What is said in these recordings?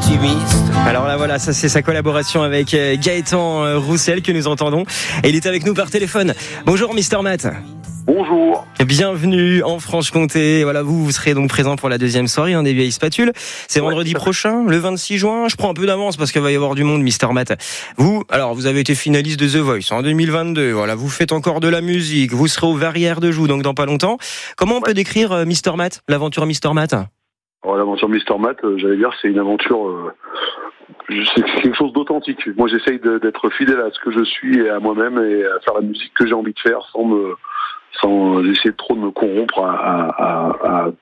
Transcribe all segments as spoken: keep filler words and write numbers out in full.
optimiste. Alors là voilà, ça c'est sa collaboration avec Gaëtan Roussel que nous entendons. Et il est avec nous par téléphone. Bonjour Mister Matt. Bonjour. Bienvenue en Franche-Comté. Voilà, vous, vous serez donc présent pour la deuxième soirée hein, des Vieilles Spatules. C'est vendredi ouais, prochain, le vingt-six juin. Je prends un peu d'avance parce qu'il va y avoir du monde, Mister Matt. Vous, alors, vous avez été finaliste de The Voice en deux mille vingt-deux. Voilà, vous faites encore de la musique. Vous serez au Verrières de Joux, donc dans pas longtemps. Comment on ouais. peut décrire euh, Mister Matt, l'aventure Mister Matt? Alors, l'aventure Mister Matt, euh, j'allais dire, c'est une aventure... Euh... C'est quelque chose d'authentique. Moi, j'essaye de, d'être fidèle à ce que je suis et à moi-même et à faire la musique que j'ai envie de faire sans me, sans essayer trop de me corrompre à, à, à, à,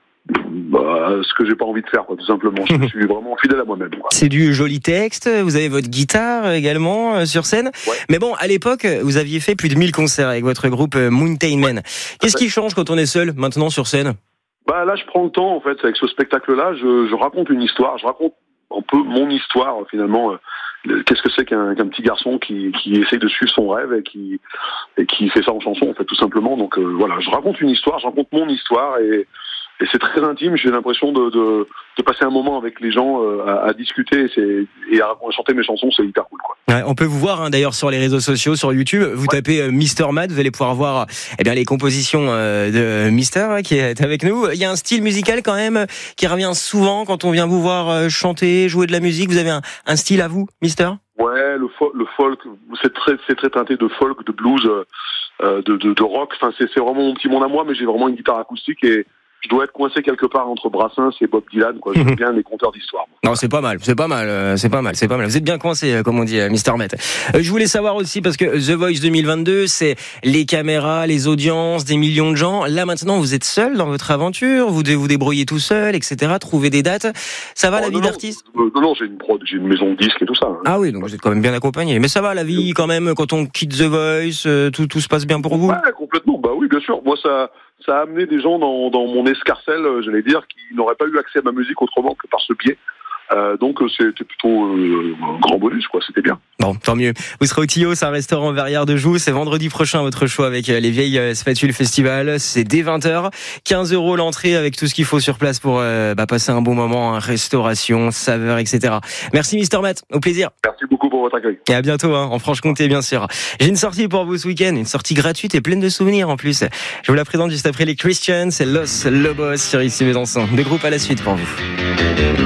à ce que j'ai pas envie de faire, quoi, tout simplement. Je suis vraiment fidèle à moi-même. Quoi. C'est du joli texte. Vous avez votre guitare également euh, sur scène. Ouais. Mais bon, à l'époque, vous aviez fait plus de mille concerts avec votre groupe Mountain Men. Qu'est-ce qui change quand on est seul maintenant sur scène? Bah là, je prends le temps en fait. Avec ce spectacle-là, je, je raconte une histoire. Je raconte un peu mon histoire finalement. Euh, qu'est-ce que c'est qu'un, qu'un petit garçon qui, qui essaye de suivre son rêve et qui, et qui fait ça en chanson en fait tout simplement. Donc euh, voilà, je raconte une histoire, je raconte mon histoire et, et c'est très intime. J'ai l'impression de, de, de passer un moment avec les gens euh, à, à discuter et, c'est, et à, à chanter mes chansons, c'est hyper cool quoi. Ouais, on peut vous voir hein, d'ailleurs sur les réseaux sociaux, sur YouTube. Vous ouais. tapez euh, Mister Matt, vous allez pouvoir voir eh bien les compositions euh, de Mister hein, qui est avec nous. Il y a un style musical quand même qui revient souvent quand on vient vous voir euh, chanter, jouer de la musique. Vous avez un, un style à vous, Mister? Ouais, le, fo- le folk, c'est très, c'est très teinté de folk, de blues, euh, de, de, de rock. Enfin, c'est, c'est vraiment mon petit monde à moi, mais j'ai vraiment une guitare acoustique et je dois être coincé quelque part entre Brassens et Bob Dylan, quoi. J'aime bien les conteurs d'histoire. Non, c'est pas mal, c'est pas mal, euh, c'est pas mal, c'est pas mal. Vous êtes bien coincé, euh, comme on dit, euh, Mister Matt. Euh, je voulais savoir aussi, parce que The Voice deux mille vingt-deux, c'est les caméras, les audiences, des millions de gens. Là, maintenant, vous êtes seul dans votre aventure, vous devez vous débrouiller tout seul, et cetera, trouver des dates. Ça va, oh, la non, vie d'artiste? Non, non, j'ai une prod, j'ai une maison de disques et tout ça. Hein. Ah oui, donc vous êtes quand même bien accompagné. Mais ça va, la vie, quand même, quand on quitte The Voice, euh, tout, tout se passe bien pour vous? Ouais, complètement. Bah oui, bien sûr. Moi, ça... Ça a amené des gens dans, dans mon escarcelle, j'allais dire, qui n'auraient pas eu accès à ma musique autrement que par ce biais. Euh, donc c'était plutôt euh, un grand bonus, quoi. C'était bien. Bon, tant mieux. Vous serez au Tio, c'est un restaurant Verrières de Joux. C'est vendredi prochain votre choix avec les Vieilles Spatules Festival. C'est dès vingt heures, quinze euros l'entrée avec tout ce qu'il faut sur place pour euh, bah, passer un bon moment, hein, restauration, saveur, et cetera. Merci Mister Matt, au plaisir. Merci beaucoup pour votre accueil. Et à bientôt, hein, en Franche-Comté bien sûr. J'ai une sortie pour vous ce week-end, une sortie gratuite et pleine de souvenirs en plus. Je vous la présente juste après les Christians, c'est Los Lobos sur Ici Besançon. Des groupes à la suite pour vous.